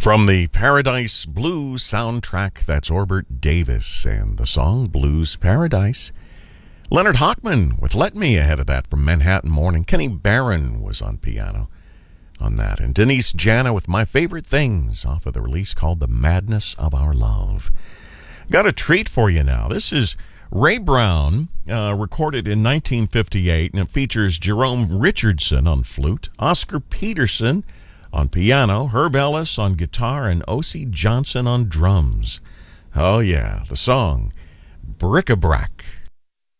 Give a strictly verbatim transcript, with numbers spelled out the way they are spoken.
From the Paradise Blues soundtrack, that's Orbert Davis and the song Blues Paradise. Leonard Hochman with Let Me ahead of that from Manhattan Morning. Kenny Barron was on piano on that. And Denise Jana with My Favorite Things off of the release called The Madness of Our Love. Got a treat for you now. This is Ray Brown, uh, recorded in nineteen fifty-eight, and it features Jerome Richardson on flute, Oscar Peterson on piano, Herb Ellis on guitar, and O C Johnson on drums. Oh yeah, the song Bric-a-Brac.